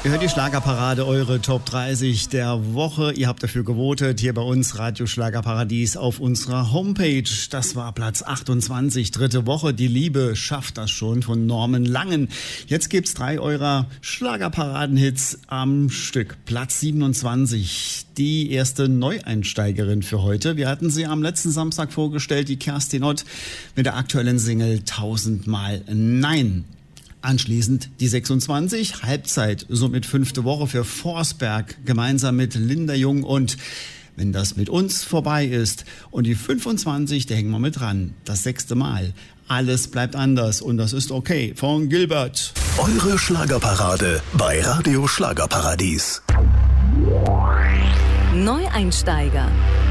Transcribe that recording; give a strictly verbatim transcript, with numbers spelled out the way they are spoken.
Ihr hört die Schlagerparade, eure Top dreißig der Woche. Ihr habt dafür gewotet, hier bei uns Radio Schlagerparadies auf unserer Homepage. Das war Platz achtundzwanzig, dritte Woche. Die Liebe schafft das schon von Norman Langen. Jetzt gibt's drei eurer Schlagerparadenhits am Stück. Platz siebenundzwanzig, die erste Neueinsteigerin für heute. Wir hatten sie am letzten Samstag vorgestellt, die Kerstin Ott mit der aktuellen Single Tausendmal Nein. Anschließend die sechsundzwanzig, Halbzeit, somit fünfte Woche für Forsberg, gemeinsam mit Linda Jung und Wenn das mit uns vorbei ist. Und die fünfundzwanzig, da hängen wir mit dran, das sechste Mal. Alles bleibt anders und das ist okay, von Gilbert. Eure Schlagerparade bei Radio Schlagerparadies. Neueinsteiger.